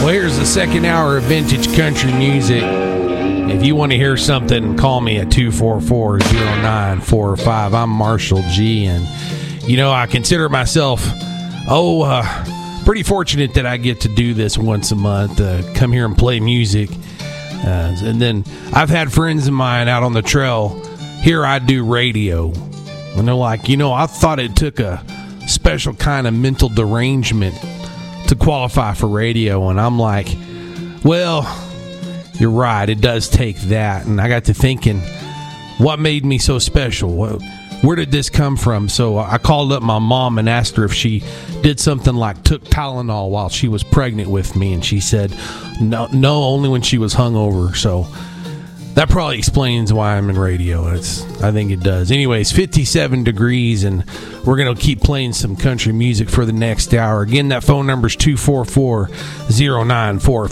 Well, here's the second hour of vintage country music. If you want to hear something, call me at 244-0945. I'm Marshall G. And, I consider myself, pretty fortunate that I get to do this once a month, come here and play music. And then I've had friends of mine out on the trail. Here I do radio. And they're like, I thought it took a special kind of mental derangement to qualify for radio. And I'm like, well, you're right, it does take that. And I got to thinking, what made me so special? Where did this come from? So I called up my mom and asked her if she did something like took Tylenol while she was pregnant with me. And she said, no, only when she was hungover. So that probably explains why I'm in radio. I think it does. Anyways, 57 degrees, and we're going to keep playing some country music for the next hour. Again, that phone number is 244-0945.